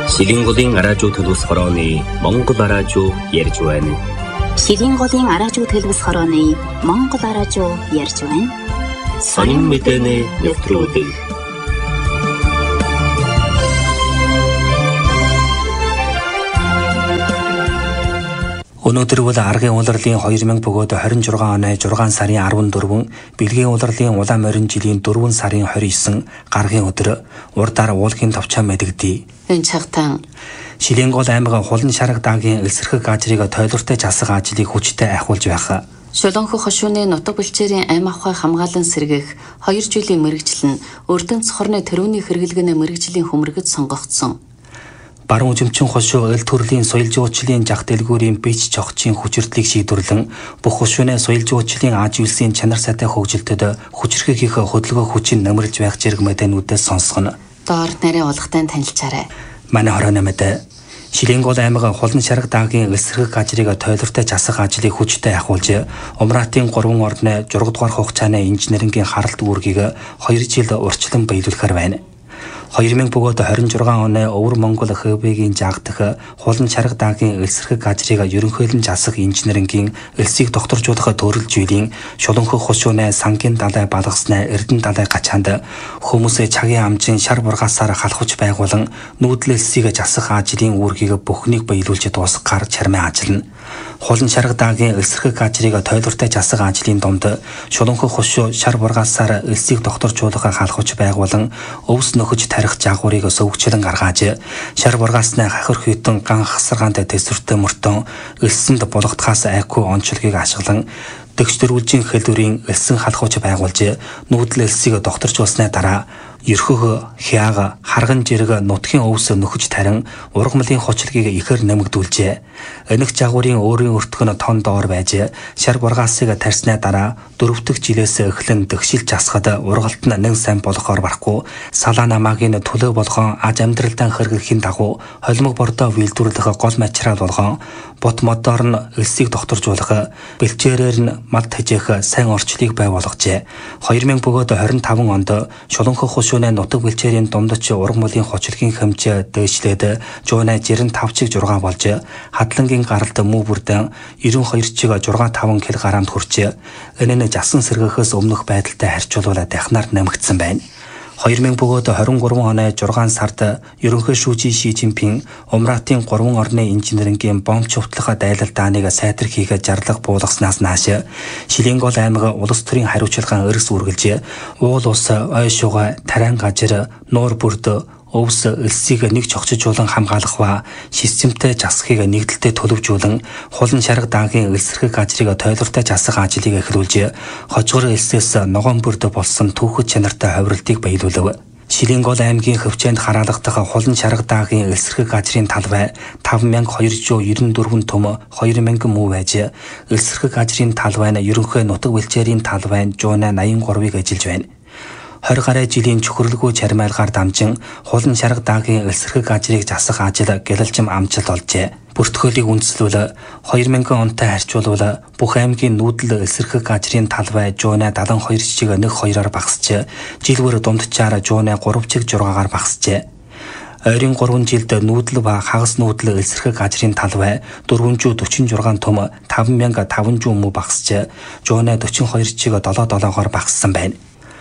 Шилэнголын араажуу төлөвс хорооны Монгол араажуу ярьж байна. Шилэнголын араажуу төлөвс хорооны Монгол араажуу ярьж байна. Сонин мэдээний нэвтрүүлэг. Өнөөдөр бол аргын улирлын 2026 оны 6 сарын 14, бэлгийн улирлын улаан морин жилийн 4 сарын 29 гаргийн өдөр урдаар уулын товчоо мэдэгдэе. Энэ цагтаа Шилэнгол аймгийн Хулан шарга даагийн элсэрхэг ажрыг тойлортой засах ажлыг хүчтэй ахиулж байх. Шулуунх хошууны нутаг бэлчээрийн ам ахуй хамгаалан сэргээх 2 жилийн мэргэжил нь Өрдөнц хорны төрөүний хэрэглэгэнэ мэргэжлийн хөмөргөд сонгогдсон. Баруун жимчин хошуу эл төрлийн соёл жуулчлалын жах дэлгүүрийн бич чогчийн хүчирдлийг шийдвэрлэн бүх хошууны соёл жуулчлалын аж үйлсийн чанар сайтай хөгжилтөд хүчрхэг их хөдөлгөөн хүчин нэмэрлж байх зэрэг мэдээнүүдээс сонсгоно. Доорд нарийн улгатай танилцаарай. Манай хорооны мэдээ. Шилэнгол аймгийн Хулан шарга даагийн элсэрхэг ажрыг тойлортой засах ажлыг хүчтэй ахиулж, Умратын 3 орны 6 дугаар хугацааны инженерингийн харалт үүргийг 2 жил урьдчилан биелүүлэхээр байна. 2026 оны Өвөр Монгол ХБ-гийн жаагдах Хулан шарга даагийн элсэрхэг ажрыг ерөнхийлөн засах инженерингийн элсийг докторжуулах төрөл жилийн Шулуунх хошууны сангийн далай балгасны Эрдэнэ далай гачаанд хүмүүсээ цагийн амжин шар бургасаар халахуч байгуулан нүүдэл элсийг засах ажлын үүргийг бүхнийг биелүүлж дуусгахаар чармай ажиллана. Хулан шарга даагийн элсэрхэг ажрыг тойлортой засах ажлын дунд Шулуунх хошуу шар бургасаар элсийг докторжуулах халахуч байгуулан өвс нөхөж тарих жаагуурыг сөвгчлэн гаргааж шар бургасны хахир хүйтэн ган хасаргаанд төсвөртэй мөртөн элсэнд булгатхаас айку онцлогийг ашиглан дэгч дөрвөлжийн хэлдвэрийн элсэн халахуч байгуулж нүүдэл элсийг докторжуулсны дараа ерхөх хяаг харган жирэг нутгийн өвс нөхөж тарин ургамлын хочлогийг ихээр нэмэгдүүлжээ. Энэх жагуурын өөрийн өртгөн тон доор байж шар бургасыг тарсны дараа 4 дахь жилээс эхлэн дэгшил засахад ургалт нь нэг сайн болохоор барахгүй салаа намаагийн төлөө болгон аж амьдралдаа хэрэглэхийн дагуу холимог бордоо вилдүрлэх гол материал болгон бот модоор нь элсийг докторжуулах бэлчээрээр нь мад тэжээх сайн орчлыг бий болгожээ. 2025 онд Шулуунх хошууны нутаг бэлчээрийн дундч ургамлын хочлогийн хэмжээ дээшлээд 165 чиг 6 болж хадлангийн гаралд муу бүрдэн 92 чиг 6.5 кг хүрчээ. Энэ нь жасан сэргээхээс өмнөх байдалтай харьцуулбал дахнаар нэмэгдсэн байна. 2023 оны 6 сард ерөнхий шүүжийн Ши Жинпин Умратын 3 орны инженерингийн бомб чөвтлөх дайлал дааныг сайтар хийгээд жарлага буулгаснаас нааш Шилэнгол аймгийн улс төрийн хариуцлагын эрс үргэлж уул ус, ой шугай, тарайн гажир, нуур бүрд өвс элсийг нэг чогчжуулан хамгаалах ба системтэй засахыг нэгдэлтэй төлөвжүүлэн Хулан шарга даагийн элсэрхэг ажрыг тойлортой засах ажлыг эхлүүлж хожгор элсээс ногоон бүрд болсон түүхэд чанартай ховролтыг биелүүлв. Шилэнгол аймгийн хөвчөөнд хараалгадах Хулан шарга даагийн элсэрхэг ажрын талбай 5294 төм 2000 муу байж элсэрхэг ажрын талбай нь ерөнхий нутаг бэлчээрийн талбай нь 183-ыг ажиллаж байна. 20 гаруй жилийн чөхөрлөгөө чармайлгаар дамжин Хулан шарга даагийн элсэрхэг ажрыг засах ажил гэлэлжим амжилт олжээ. Бүртгүүлийг үндэслүүл 2000 онтой харьцуулбал бүх аймгийн нүүдэл элсэрхэг ажрын талбай 172 чиг 1-2-аар багасч, жилбэр дундчаар 103 чиг 6-аар багасжээ. Ойрын 3 жилд нүүдэл ба хагас нүүдэл элсэрхэг ажрын талбай 446 төм 5500 муу багасч, 142 чиг 7-7-оор багассан байна.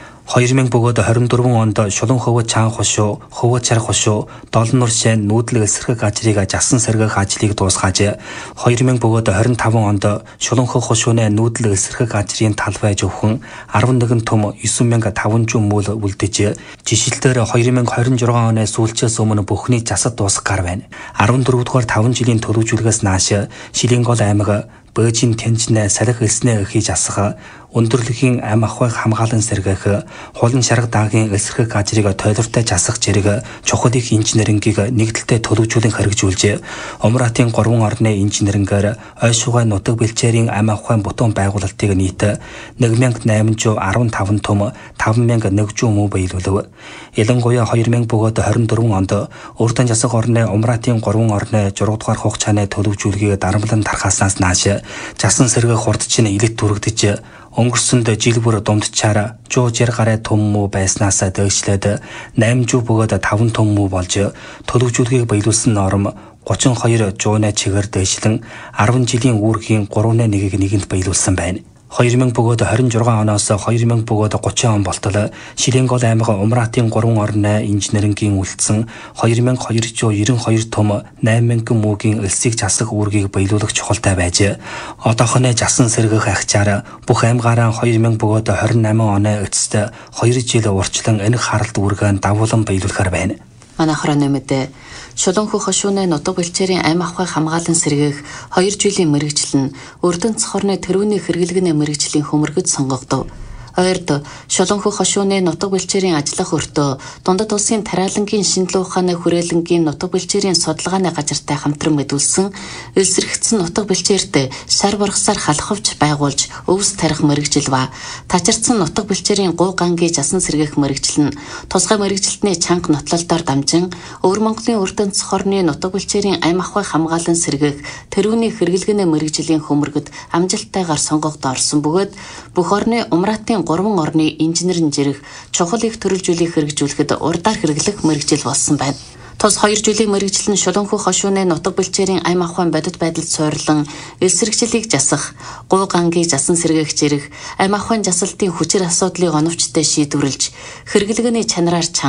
2024 онд Шулуун хөвөө чаан хошуу, хөвөө чарх хошуу, Долон нуршийн нүүдэл элсэрхэг ажрыг жасан сэргээх ажлыг дуусгаж 2025 онд Шулуунх хошууны нүүдэл элсэрхэг ажрын талбай зөвхөн 11 төм 9500 мөл үлдэж жишэлтээр 2026 оны сүүлчээс өмнө бүхний засад дуусгахаар байна. 14 дугаар 5 жилийн төлөвжүүлгээс нааш Шилэнгол аймаг Бөөжин тэнцнэ салхи элснээ хийж асах өндөрлөгийн ам ахуйг хамгаалан сэргээх Хулан шарга даагийн элсэрхэг ажрыг тойлортой засах зэрэг чухал их инженерингийг нэгдэлтэй төлөвжүүлэн хэрэгжүүлж Умратын 3 орны инженерингээр ой шугай нутаг бэлчээрийн ам ахуйн бутуун байгуулалтыг нийт 1815 төм 5100 муу биелүүлв. Ялангуяа 2024 онд Өрдөн засаг орны Умратын 3 орны 6 дугаар хугацааны төлөвжүүлгийг дарамтлан тархааснаас нааш жасан сэргээх хурд чинь илэт түрэгдэж Өнгөрсөнд жил бүр дундчаар жуу 60 гаруй том муу байснаасаа дээшлээд 8 жуу бөгөөд 5 том муу болж төлөвжүүлгийг баялуулсан норм 32 жууны чигээр дээшлэн 10 жилийн үүргийн 3.1-ийг нэгэнд баялуулсан байна. 2000 бөгөөд 26 оноос 2000 бөгөөд 30 он болтол Шилэнгол аймаг Умратын 3 орны инженерингийн үлдсэн 2292 том 8000 муугийн элсийг засах үүргийг баялуулах чухалтай байж одоохоны жасан сэргэх ахчаар бүх аймгаараа 2000 бөгөөд 28 оны эцэст 2 жил урчлан энэ харалт үүргээ давуулан баялуулахар байна. Манай хорооны мэдээ Шулуунхүү хошууны нутаг бэлчээрийн амь ахуй хамгаалан сэргээх 2 жилийн мэргэжил нь Эрдэнэс хорны тэрүүний хэрэглэгний мэргэжлийн хөмөргөд сонгогдов. Ойрд Шулуунхүү хошууны нутаг бэлчээрийн ажиллах өртөө Дундад улсын тариалангийн шинжилгээ ухааны хүрээлэнгийн нутаг бэлчээрийн судалгааны газартай хамтран мэдүүлсэн элсэрэгдсэн нутаг бэлчээрт шар бургасаар халахвч байгуулж өвс тарих мэргэжил ба тачирдсан нутаг бэлчээрийн гуу гангийн жасан сэргээх мэргэжил нь тусгай мэргэжилтний чанга нотлолдоор дамжин Өвөр Монголын Эрдэнэс хорны нутаг бэлчээрийн амь ахуй хамгаалан сэргээх тэрүүний хэрэглэгний мэргэжлийн хөмөргөд амжилттайгаар сонгогдсон орсон бөгөөд бүх орны Умратын 3 орны инженерийн жирэх чухал их төрөлжүүлийг хэрэгжүүлэхэд урдаар хэрэглэх мэргэжил болсон байна. Тус 2 жилийн мэргэжил нь Шулуунхүү хошууны нутаг бэлчээрийн амь ахуйн бодит байдалд суйрлан элсэрэгчлийг засах, гуу гангийн жасан сэргээх жирэх, амь ахуйн жасалтын хүчир асуудлыг оновчтой шийдвэрлэж хэрэглэгний чанараар